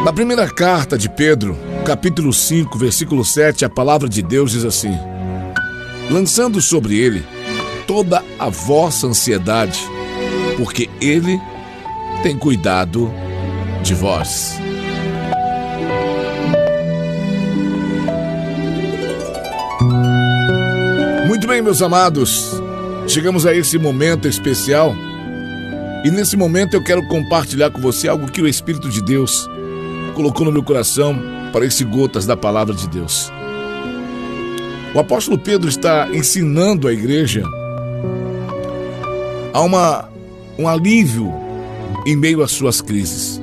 Na primeira carta de Pedro, capítulo 5, versículo 7, a palavra de Deus diz assim: lançando sobre ele toda a vossa ansiedade, porque ele tem cuidado de vós. Muito bem, meus amados, chegamos a esse momento especial e nesse momento eu quero compartilhar com você algo que o Espírito de Deus colocou no meu coração para esse gotas da palavra de Deus. O apóstolo Pedro está ensinando a igreja a um alívio em meio às suas crises.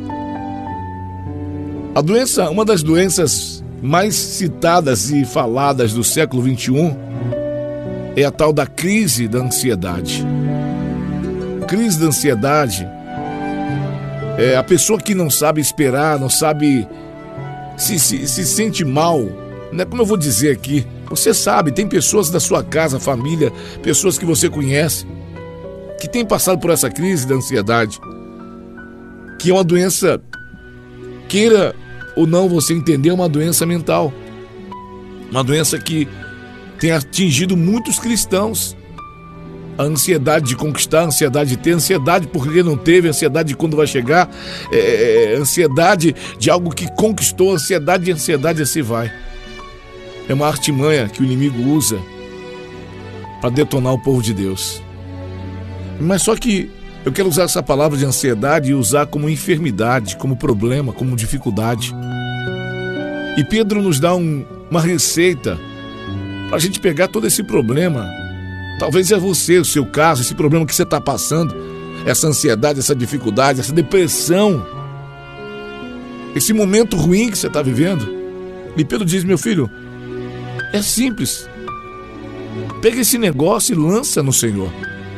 A doença, uma das doenças mais citadas e faladas do século 21 é a tal da crise da ansiedade. Crise da ansiedade é a pessoa que não sabe esperar, não sabe, se sente mal, né? Como eu vou dizer aqui, você sabe, tem pessoas da sua casa, família, pessoas que você conhece, que têm passado por essa crise da ansiedade, que é uma doença, queira ou não você entender, é uma doença mental, uma doença que tem atingido muitos cristãos. A ansiedade de conquistar, a ansiedade de ter, a ansiedade porque não teve, a ansiedade de quando vai chegar, a ansiedade de algo que conquistou, a ansiedade assim vai. É uma artimanha que o inimigo usa para detonar o povo de Deus. Mas só que eu quero usar essa palavra de ansiedade e usar como enfermidade, como problema, como dificuldade. E Pedro nos dá uma receita para a gente pegar todo esse problema. Talvez é você, o seu caso, esse problema que você está passando, essa ansiedade, essa dificuldade, essa depressão, esse momento ruim que você está vivendo. E Pedro diz: meu filho, é simples. Pega esse negócio e lança no Senhor.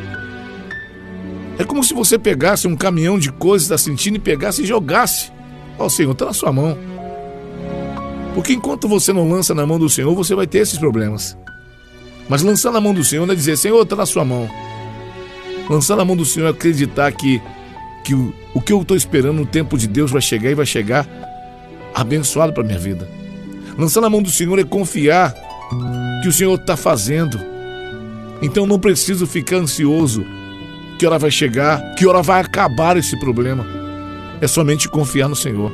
É como se você pegasse um caminhão de coisas que está sentindo e pegasse e jogasse. Ó, Senhor, está na sua mão. Porque enquanto você não lança na mão do Senhor, você vai ter esses problemas. Mas lançar na mão do Senhor não é dizer: Senhor, está na sua mão. Lançar na mão do Senhor é acreditar que o que eu estou esperando no tempo de Deus vai chegar e vai chegar abençoado para a minha vida. Lançar na mão do Senhor é confiar que o Senhor está fazendo. Então não preciso ficar ansioso que hora vai chegar, que hora vai acabar esse problema. É somente confiar no Senhor.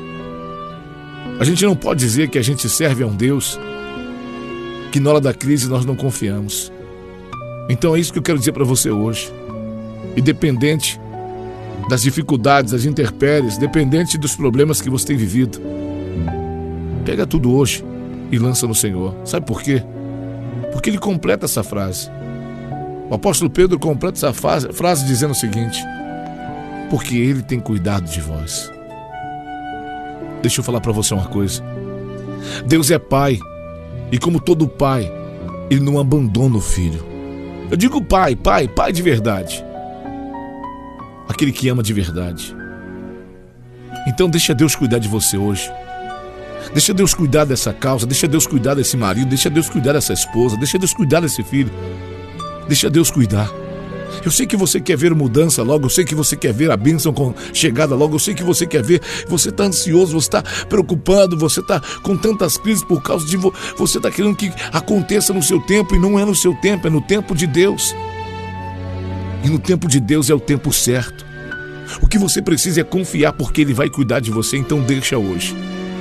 A gente não pode dizer que a gente serve a um Deus que na hora da crise nós não confiamos. Então é isso que eu quero dizer para você hoje. Independente das dificuldades, das intempéries, independente dos problemas que você tem vivido, pega tudo hoje e lança no Senhor. Sabe por quê? Porque ele completa essa frase. O apóstolo Pedro completa essa frase dizendo o seguinte: porque ele tem cuidado de vós. Deixa eu falar para você uma coisa. Deus é Pai. E como todo pai, ele não abandona o filho. Eu digo pai de verdade. Aquele que ama de verdade. Então deixa Deus cuidar de você hoje. Deixa Deus cuidar dessa causa, deixa Deus cuidar desse marido, deixa Deus cuidar dessa esposa, deixa Deus cuidar desse filho. Deixa Deus cuidar. Eu sei que você quer ver mudança logo, eu sei que você quer ver a bênção chegada logo, eu sei que você quer ver, você está ansioso, você está preocupado, você está com tantas crises por causa de você está querendo que aconteça no seu tempo, e não é no seu tempo, é no tempo de Deus. E no tempo de Deus é o tempo certo. O que você precisa é confiar, porque Ele vai cuidar de você. Então deixa hoje.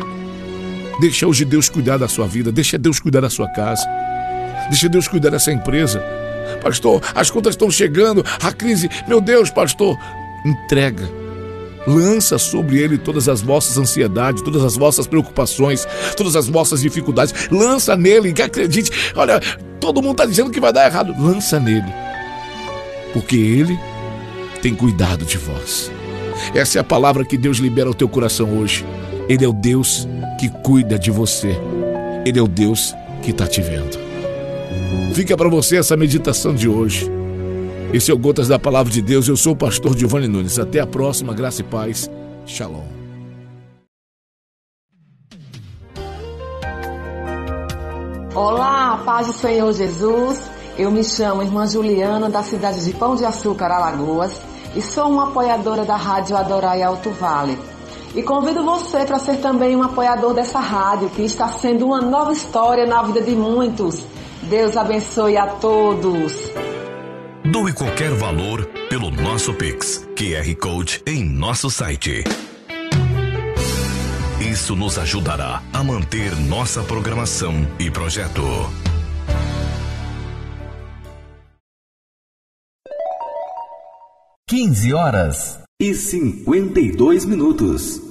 Deixa hoje Deus cuidar da sua vida, deixa Deus cuidar da sua casa, deixa Deus cuidar dessa empresa. Pastor, as contas estão chegando, a crise, meu Deus, pastor, entrega, lança sobre ele todas as vossas ansiedades, todas as vossas preocupações, todas as vossas dificuldades, lança nele, que acredite, olha, todo mundo está dizendo que vai dar errado, lança nele, porque ele tem cuidado de vós. Essa é a palavra que Deus libera ao teu coração hoje. Ele é o Deus que cuida de você, ele é o Deus que está te vendo. Fica para você essa meditação de hoje. Esse é o Gotas da Palavra de Deus. Eu sou o pastor Giovanni Nunes. Até a próxima. Graça e paz. Shalom. Olá, paz do Senhor Jesus. Eu me chamo Irmã Juliana, da cidade de Pão de Açúcar, Alagoas, e sou uma apoiadora da Rádio Adorai Alto Vale. E convido você para ser também um apoiador dessa rádio, que está sendo uma nova história na vida de muitos. Deus abençoe a todos. Doe qualquer valor pelo nosso Pix, QR Code em nosso site. Isso nos ajudará a manter nossa programação e projeto. 15 horas e 52 minutos.